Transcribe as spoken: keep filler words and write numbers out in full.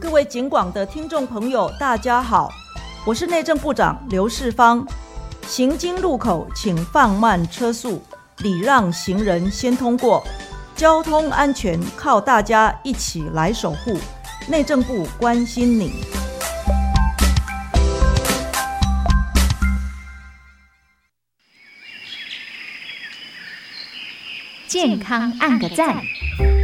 位警广的听众朋友，大家好，我是内政部长刘世芳。行经路口请放慢车速，礼让行人先通过，交通安全靠大家一起来守护。内政部关心你。 健康按个赞。